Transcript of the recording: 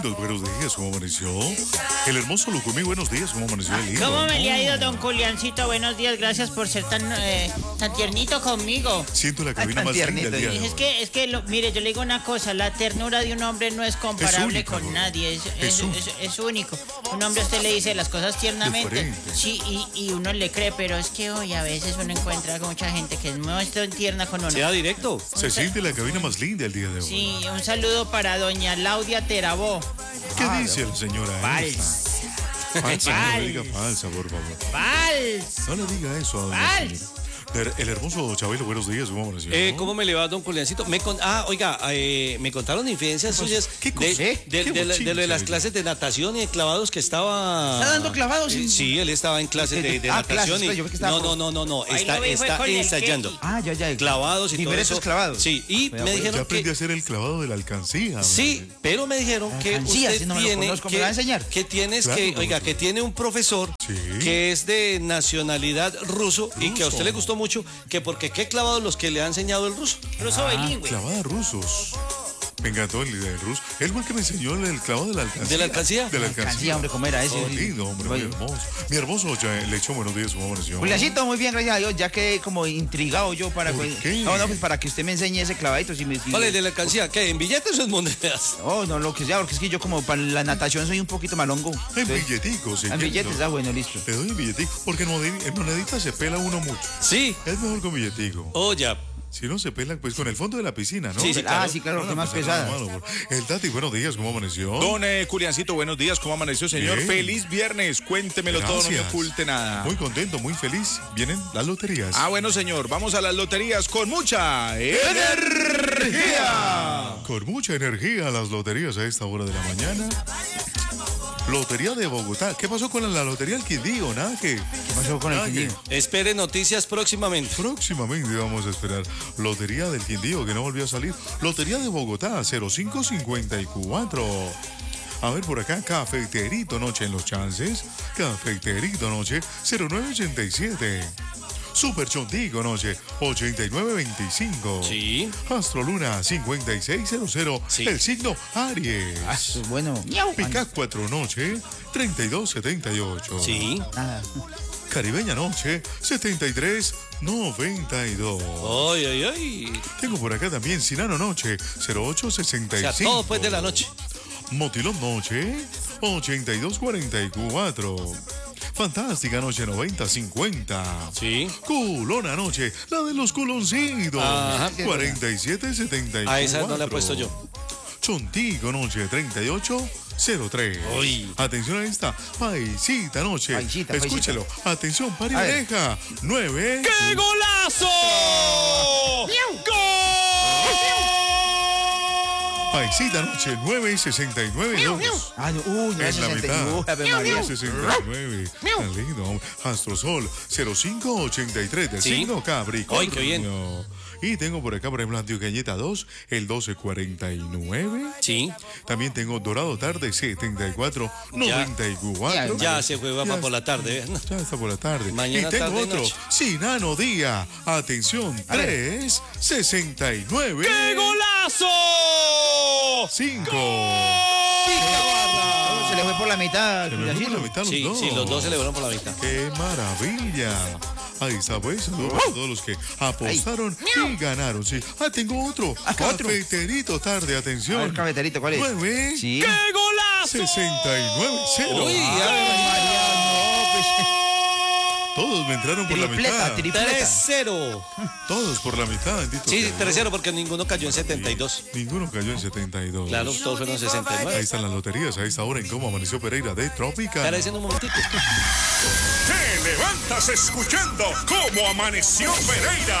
Buenos días, ¿cómo amaneció? El hermoso Lucumí, buenos días, ¿cómo amaneció el lindo? ¿Cómo me le ha ido, don Juliancito? Buenos días, gracias por ser tan tiernito conmigo. Siento la cabina más linda del día de hoy. Es que mire, yo le digo una cosa, la ternura de un hombre no es comparable única, con nadie, única. es único. Un hombre a usted le dice las cosas tiernamente, Diferente. sí, y uno le cree, pero es que hoy a veces uno encuentra mucha gente que es muy tierna con uno. Sea directo. Se siente la cabina más linda el día de hoy. Sí, un saludo para doña Laudia Terabó. ¿Qué dice la señora esta? Falsa, no le diga falsa, por favor. ¡Vals! No le diga eso a doña ¡Vals! señora. El hermoso Chabelo, buenos días, ¿cómo amaneció? ¿Cómo me le va, don Juliancito? Me contaron infidencias suyas ¿Qué cosa? de lo de las clases de natación y de clavados que estaba... ¿Está dando clavados? Sí, él estaba en clases de natación. Clases, yo vi que estaba No, Ahí lo vi, fue está con el ensayando. Keki. Ya. Clavados y todo Diferentes eso. clavados. Sí, y Vea, me pues, Ya dijeron aprendí a que... hacer el clavado de la alcancía. Sí, pero me dijeron que Alcancía, usted si no me lo tiene conozco, ¿me va a enseñar? que tienes Claro, que, profesor. que tiene un profesor Sí. que es de nacionalidad ruso y que a usted le gustó mucho, que porque qué clavados los que le ha enseñado el ruso. Ruso bilingüe. Clavada rusos. Me encantó el de ruso. Él fue el que me enseñó el clavado de la alcancía. ¿De la alcancía? De la Alcancía, alcancía. hombre, ¿cómo era ese? Oh, lindo, hombre, muy Oye. hermoso. Mi hermoso Lechón, buenos días, ¿cómo amaneció? Juliancito, muy bien, gracias a Dios. Ya quedé como intrigado yo para... ¿Por qué? No, pues para que usted me enseñe ese clavadito. Vale, de la alcancía, ¿qué? ¿En billetes o en monedas? No, lo que sea, porque es que yo como para la natación soy un poquito malongo. En Entonces, billeticos, si En quieres, billetes, ¿no? bueno, listo. Te doy en billetico, porque en monedita se pela uno mucho. Sí. Es mejor con billetico. Oh, ya. Si no se pela, pues con el fondo de la piscina, ¿no? Sí, sí, claro. Sí, claro, que más pues, pesada. hermano, el Tati, buenos días, ¿cómo amaneció? Don Juliancito, buenos días, ¿cómo amaneció, señor? Bien. Feliz viernes, cuéntemelo todo, no me Gracias. oculte nada. Muy contento, muy feliz. Vienen las loterías. Bueno, señor, vamos a las loterías con mucha energía. Con mucha energía las loterías a esta hora de la mañana. Lotería de Bogotá. ¿Qué pasó con la Lotería del Quindío? Nada que... ¿Qué pasó con el nada que- Quindío? Espere noticias próximamente. Próximamente vamos a esperar. Lotería del Quindío, que no volvió a salir. Lotería de Bogotá, 0554. A ver, por acá, Cafeterito Noche en los chances. Cafeterito Noche, 0987. Super Chontico Noche, 8925. Sí. Astroluna, 5600. Sí. El signo Aries. Eso es bueno. Pica 4 Noche, 3278. Sí. Nada. Caribeña Noche, 7392. Ay, ay, ay. Tengo por acá también Sinano Noche, O 0865. sea, todo pues de la noche. Motilón Noche, 8244. Fantástica Noche, 9050. Sí. Culona Noche, la de los culoncitos, Ajá. 4774. A esa no la he puesto yo. Chontico Noche, 3803. Uy. Atención a esta, Paisita Noche. Paisita. Escúchelo. Atención, A ver. pareja. 9. ¡Qué golazo! Paisita Noche, 969.2. No, ya En la 61. mitad. Ave María. 69. Tan lindo. Astrosol 0583 del Sí. signo Capricornio. Ay, qué bien. Y tengo por acá, por ejemplo, Antioqueñita 2, el 1249. Sí. También tengo Dorado Tarde 7494. Ya se juega para por la tarde. ¿eh? Ya está por la tarde. Mañana, y tengo tarde, otro, noche. Sinano Día. Atención, A ver. 369. ¡Qué golazo! 5. Se le fue por la mitad. Se me fue por la Juliancito. mitad los Sí, dos. sí, los dos se le fueron por la mitad. ¡Qué maravilla! Ahí está, pues, saludos a todos los que apostaron y ganaron. Sí. Tengo otro. Otro. Cafeterito Tarde, A atención. ver, cafeterito, ¿cuál es? 9. Sí. ¡Qué golazo! 69-0. Uy, Ave María, no, pues. Todos me entraron por la Tripleta, mitad. tripleta. 3-0. Todos por la mitad, bendito. Sí, sea 3-0 Dios. porque ninguno cayó en 72. Ninguno cayó en 72. Claro, todos fueron Ahí 69. están las loterías a esta hora en Cómo Amaneció Pereira de Trópica. Espera, diciendo un momentito. Te levantas escuchando cómo amaneció Pereira.